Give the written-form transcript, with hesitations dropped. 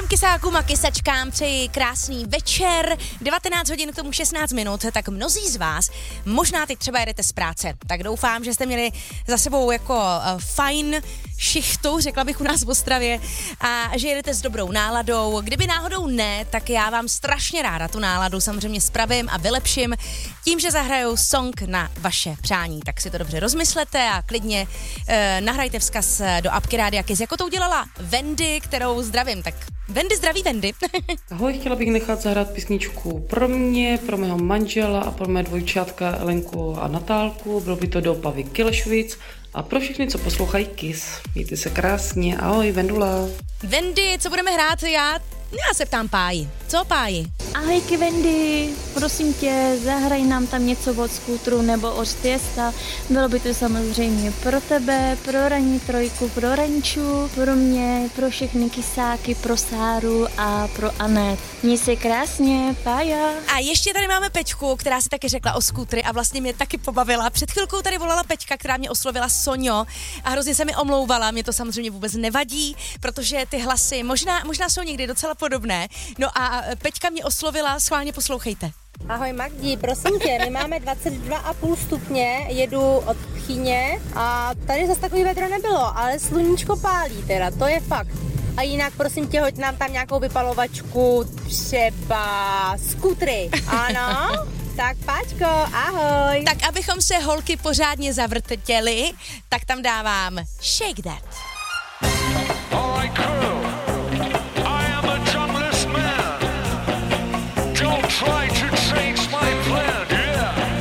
Všem kysákům a kysačkám přeji krásný večer, 19 hodin k tomu 16 minut, tak mnozí z vás možná teď třeba jedete z práce, tak doufám, že jste měli za sebou jako fajn šichtu, řekla bych u nás v Ostravě, a že jedete s dobrou náladou. Kdyby náhodou ne, tak já vám strašně ráda tu náladu samozřejmě spravím a vylepším tím, že zahraju song na vaše přání. Tak si to dobře rozmyslete a klidně nahrajte vzkaz do apky Rádia Kiss, jako to udělala Wendy, kterou zdravím. Tak Wendy, zdraví Wendy. Ahoj, chtěla bych nechat zahrát písničku pro mě, pro mého manžela a pro mé dvojčátka Elenku a Natálku. Bylo by to do Pavy Kilešvic a pro všechny, co poslouchají Kiss. Mějte se krásně, ahoj, Vendula. Wendy, co budeme hrát? Já se ptám Páji. Co Páji? Ahojky Wendy, prosím tě, zahraj nám tam něco od Skútru nebo od Fiesta. Bylo by to samozřejmě pro tebe, pro ranní trojku, pro Ranču, pro mě, pro všechny kysáky, pro Sáru a pro Anet. Měj se krásně, Pája. A ještě tady máme Peťku, která si taky řekla o skútry a vlastně mě taky pobavila. Před chvilkou tady volala Peťka, která mě oslovila Soňo a hrozně se mi omlouvala. Mě to samozřejmě vůbec nevadí, protože ty hlasy možná jsou někdy docela podobné. No a Peťka mě oslovila, schválně poslouchejte. Ahoj Magdi, prosím tě, my máme 22,5 stupně, jedu od Chyně a tady zase takový vedro nebylo, ale sluníčko pálí teda, to je fakt. A jinak prosím tě, hoď nám tam nějakou vypalovačku, třeba skútry, ano? Tak Páčko, ahoj. Tak abychom se holky pořádně zavrtěli, tak tam dávám Shake That. All right, crew.